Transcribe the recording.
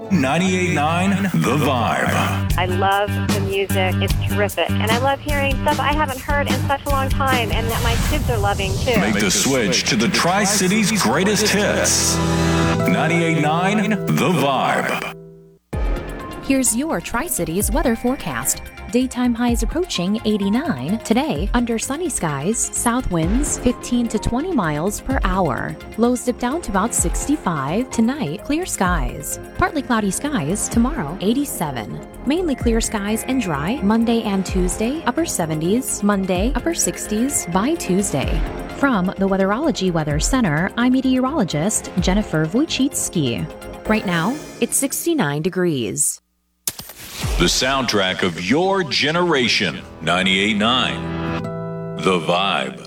98.9 The Vibe. I love the music. It's terrific. And I love hearing stuff I haven't heard in such a long time and that my kids are loving too. Make the switch to the Tri-Cities greatest hits. 98.9 The Vibe. Here's your Tri-Cities weather forecast. Daytime highs approaching 89. Today, under sunny skies, south winds 15 to 20 miles per hour. Lows dip down to about 65. Tonight, clear skies. Partly cloudy skies. Tomorrow, 87. Mainly clear skies and dry. Monday and Tuesday, upper 70s. Monday, upper 60s by Tuesday. From the Weatherology Weather Center, I'm meteorologist Jennifer Wojcicki. Right now, it's 69 degrees. The soundtrack of your generation. 98.9 The Vibe.